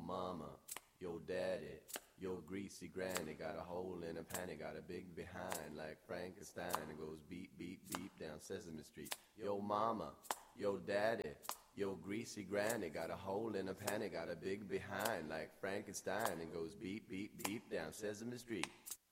mama, yo daddy, yo greasy granny, got a hole in a panty, got a big behind like Frankenstein, and goes beep, beep, beep down Sesame Street. Yo mama, yo daddy, yo greasy granny, got a hole in a panty, got a big behind like Frankenstein, and goes beep, beep, beep down Sesame Street.